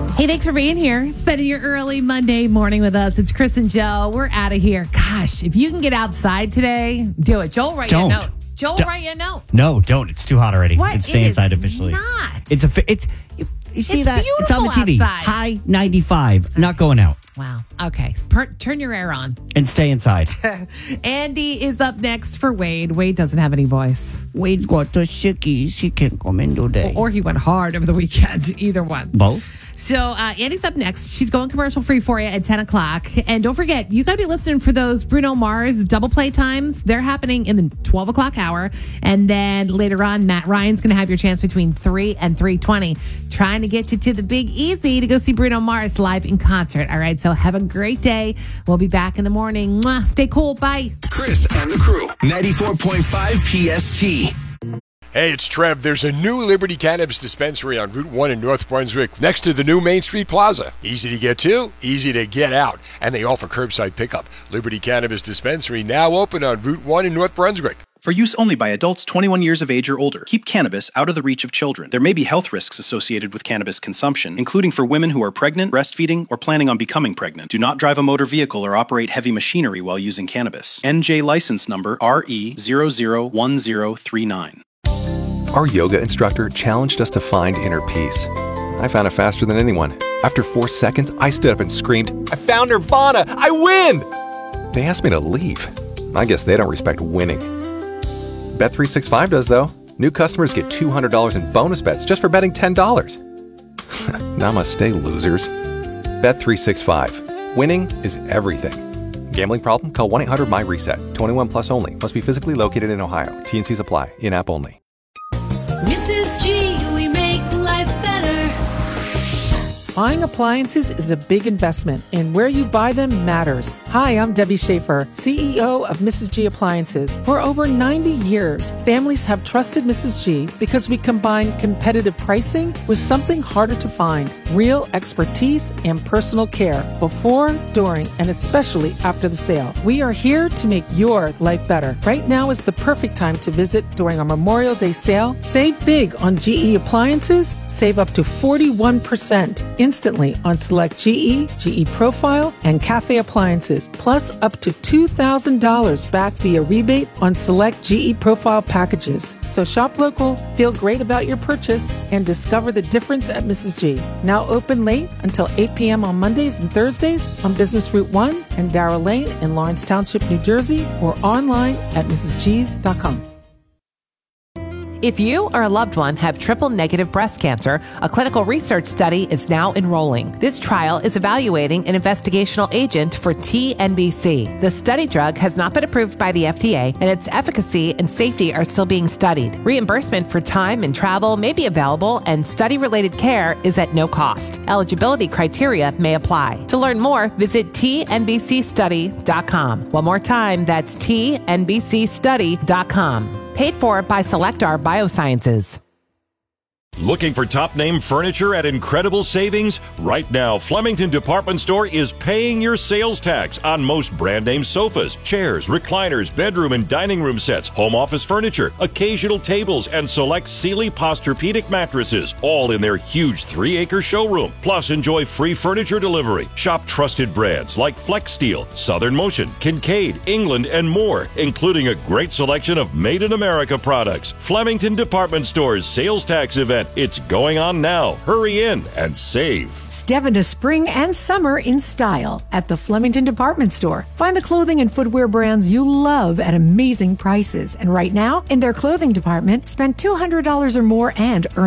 Hey, thanks for being here. Spending your early Monday morning with us. It's Chris and Joe. We're out of here. Gosh, if you can get outside today, do it. Joel, write you a note. Write you a note. No, don't. It's too hot already. What? It's stay inside officially. Not. You see that? It's on the TV. Outside. High 95. Not going out. Wow. Okay. Turn your air on. And stay inside. Andy is up next for Wade. Wade doesn't have any voice. Wade got the sickies. He can't come in today. Or he went hard over the weekend. Either one. Both? So Andy's up next. She's going commercial free for you at 10 o'clock. And don't forget, you got to be listening for those Bruno Mars double play times. They're happening in the 12 o'clock hour. And then later on, Matt Ryan's going to have your chance between 3 and 3:20, trying to get you to the Big Easy to go see Bruno Mars live in concert. All right, so have a great day. We'll be back in the morning. Mwah. Stay cool. Bye. Chris and the crew, 94.5 PST. Hey, it's Trev. There's a new Liberty Cannabis dispensary on Route 1 in North Brunswick next to the new Main Street Plaza. Easy to get to, easy to get out, and they offer curbside pickup. Liberty Cannabis Dispensary now open on Route 1 in North Brunswick. For use only by adults 21 years of age or older. Keep cannabis out of the reach of children. There may be health risks associated with cannabis consumption, including for women who are pregnant, breastfeeding, or planning on becoming pregnant. Do not drive a motor vehicle or operate heavy machinery while using cannabis. NJ license number RE001039. Our yoga instructor challenged us to find inner peace. I found it faster than anyone. After 4 seconds, I stood up and screamed, "I found Nirvana! I win!" They asked me to leave. I guess they don't respect winning. Bet365 does, though. New customers get $200 in bonus bets just for betting $10. Namaste, losers. Bet365. Winning is everything. Gambling problem? Call 1-800-MY-RESET. 21 plus only. Must be physically located in Ohio. T&Cs apply. In-app only. Mrs. G, we make life better. Buying appliances is a big investment, and where you buy them matters. Hi, I'm Debbie Schaefer, CEO of Mrs. G Appliances. For over 90 years, families have trusted Mrs. G because we combine competitive pricing with something harder to find, real expertise and personal care before, during, and especially after the sale. We are here to make your life better. Right now is the perfect time to visit during our Memorial Day sale. Save big on GE appliances. Save up to 41% instantly on select GE Profile, and Cafe appliances, plus up to $2,000 back via rebate on select GE Profile packages. So shop local, feel great about your purchase, and discover the difference at Mrs. G. Now open late until 8 p.m. on Mondays and Thursdays on Business Route 1 and Darrell Lane in Lawrence Township, New Jersey, or online at mrsgs.com. If you or a loved one have triple-negative breast cancer, a clinical research study is now enrolling. This trial is evaluating an investigational agent for TNBC. The study drug has not been approved by the FDA, and its efficacy and safety are still being studied. Reimbursement for time and travel may be available, and study-related care is at no cost. Eligibility criteria may apply. To learn more, visit tnbcstudy.com. One more time, that's tnbcstudy.com. Paid for by Selectar Biosciences. Looking for top-name furniture at incredible savings? Right now, Flemington Department Store is paying your sales tax on most brand-name sofas, chairs, recliners, bedroom and dining room sets, home office furniture, occasional tables, and select Sealy Posturepedic mattresses, all in their huge 3-acre showroom. Plus, enjoy free furniture delivery. Shop trusted brands like Flex Steel, Southern Motion, Kincaid, England, and more, including a great selection of made-in-America products. Flemington Department Store's sales tax event. It's going on now. Hurry in and save. Step into spring and summer in style at the Flemington Department Store. Find the clothing and footwear brands you love at amazing prices. And right now, in their clothing department, spend $200 or more and earn